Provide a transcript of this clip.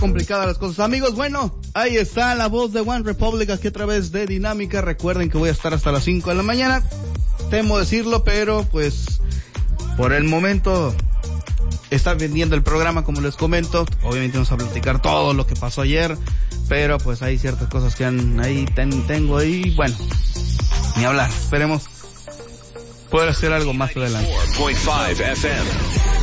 complicadas las cosas. Amigos, bueno, ahí está la voz de One Republic aquí a través de Dinámica. Recuerden que voy a estar hasta las 5 de la mañana. Temo decirlo, pero pues por el momento está vendiendo el programa, como les comento. Obviamente vamos a platicar todo lo que pasó ayer, pero pues hay ciertas cosas que tengo ahí, bueno, ni hablar. Esperemos poder hacer algo más adelante. 4.5 FM.